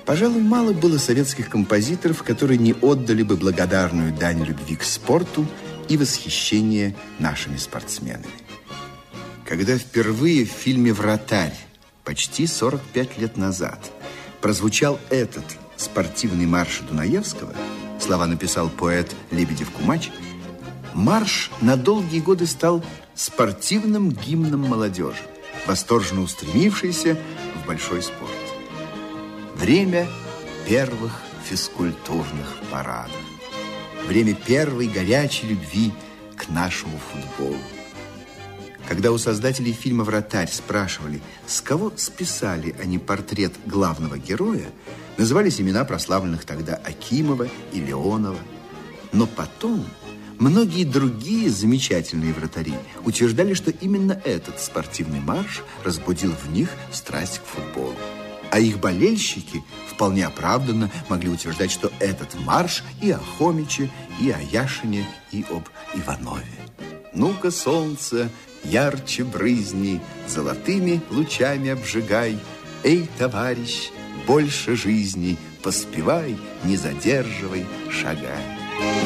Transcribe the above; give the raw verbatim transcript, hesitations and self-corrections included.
Пожалуй, мало было советских композиторов, которые не отдали бы благодарную дань любви к спорту и восхищение нашими спортсменами. Когда впервые в фильме «Вратарь» почти сорок пять лет назад прозвучал этот спортивный марш Дунаевского, слова написал поэт Лебедев-Кумач, марш на долгие годы стал спортивным гимном молодежи, восторженно устремившейся в большой спорт. Время первых физкультурных парадов. Время первой горячей любви к нашему футболу. Когда у создателей фильма «Вратарь» спрашивали, с кого списали они портрет главного героя, назывались имена прославленных тогда Акимова и Леонова. Но потом многие другие замечательные вратари утверждали, что именно этот спортивный марш разбудил в них страсть к футболу. А их болельщики вполне оправданно могли утверждать, что этот марш и о Хомиче, и о Яшине, и об Иванове. Ну-ка, солнце, ярче брызни, золотыми лучами обжигай. Эй, товарищ, больше жизни, поспевай, не задерживай, шагай.